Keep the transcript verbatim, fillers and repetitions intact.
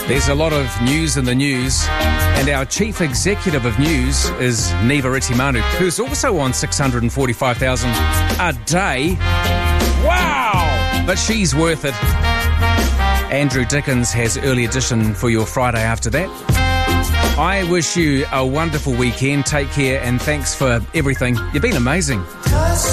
There's a lot of news in the news, and our chief executive of news is Niva Retimanu, who's also on six hundred forty-five thousand a day. Wow! But she's worth it. Andrew Dickens has early edition for your Friday after that. I wish you a wonderful weekend. Take care, and thanks for everything. You've been amazing.